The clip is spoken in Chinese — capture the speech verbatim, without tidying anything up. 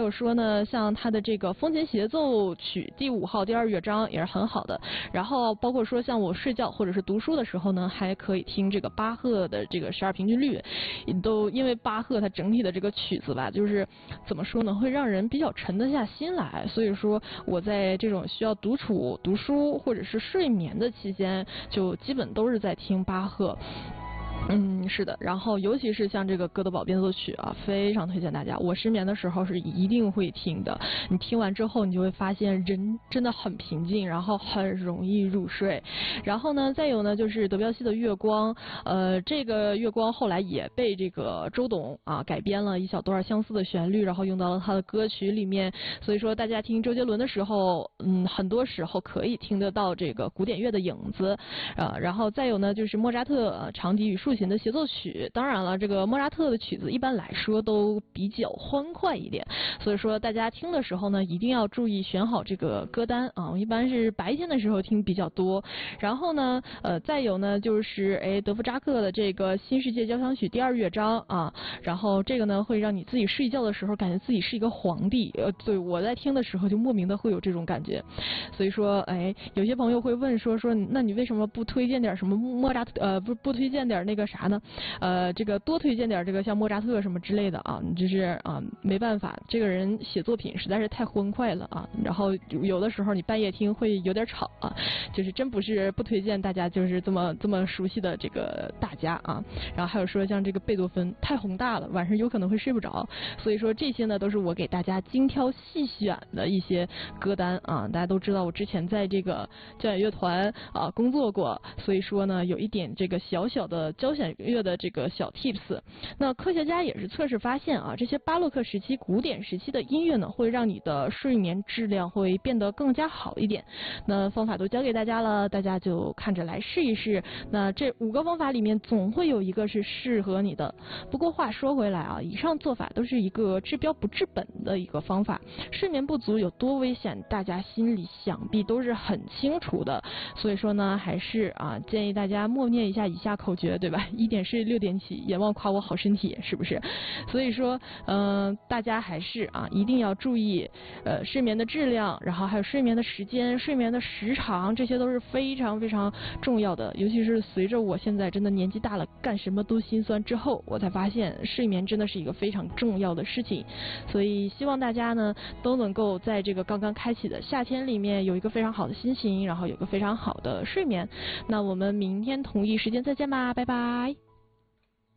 有说呢，像他的这个风琴协奏曲第五号第二乐章也是很好的。然后包括说像我睡觉或者是读书的时候呢，还可以听这个巴赫的这个十二平均律，都因为巴赫他整体的这个曲子吧，就是怎么说呢，会让人比较沉得下心来。所以说我在这种需要独处、读书或者是睡眠的期间，就基本都是在听巴赫。嗯，是的，然后尤其是像这个哥德堡变奏曲啊，非常推荐大家。我失眠的时候是一定会听的。你听完之后，你就会发现人真的很平静，然后很容易入睡。然后呢，再有呢就是德彪西的《月光》，呃，这个《月光》后来也被这个周董啊改编了一小段相似的旋律，然后用到了他的歌曲里面。所以说，大家听周杰伦的时候，嗯，很多时候可以听得到这个古典乐的影子啊。然后再有呢，就是莫扎特、呃、长笛与竖琴的协奏曲。当然了，这个莫扎特的曲子一般来说都比较欢快一点，所以说大家听的时候呢，一定要注意选好这个歌单啊。我一般是白天的时候听比较多。然后呢，呃，再有呢就是哎德弗扎克的这个新世界交响曲第二乐章啊，然后这个呢会让你自己睡觉的时候感觉自己是一个皇帝。呃，对，我在听的时候就莫名的会有这种感觉。所以说，哎，有些朋友会问说说，那你为什么不推荐点什么莫扎特？呃，不不推荐点那个啥呢？呃，这个多推荐点这个像莫扎特什么之类的啊，就是啊，没办法，这个人写作品实在是太欢快了啊。然后有的时候你半夜听会有点吵啊，就是真不是不推荐大家就是这么这么熟悉的这个大家啊。然后还有说像这个贝多芬太宏大了，晚上有可能会睡不着。所以说这些呢都是我给大家精挑细选的一些歌单啊。大家都知道我之前在这个交响乐团啊工作过，所以说呢有一点这个小小的交响乐的这个小 tips。那科学家也是测试发现啊，这些巴洛克时期、古典时期的音乐呢，会让你的睡眠质量会变得更加好一点。那方法都教给大家了，大家就看着来试一试。那这五个方法里面总会有一个是适合你的。不过话说回来啊，以上做法都是一个治标不治本的一个方法。睡眠不足有多危险，大家心里想必都是很清楚的。所以说呢，还是啊建议大家默念一下以下口诀，对吧？一点睡，六点起，眼望夸我好身体，是不是？所以说，嗯、呃，大家还是啊一定要注意呃睡眠的质量，然后还有睡眠的时间、睡眠的时长，这些都是非常非常重要的。尤其是随着我现在真的年纪大了，干什么都心酸之后，我才发现睡眠真的是一个非常重要的事情。所以希望大家呢都能够在这个刚刚开启的夏天里面有一个非常好的心情，然后有个非常好的睡眠。那我们明天同一时间再见吧，拜拜。